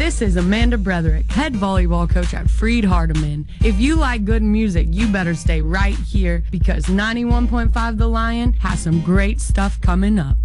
This is Amanda Bretherick, head volleyball coach at Freed Hardeman. If you like good music, you better stay right here because 91.5 The Lion has some great stuff coming up.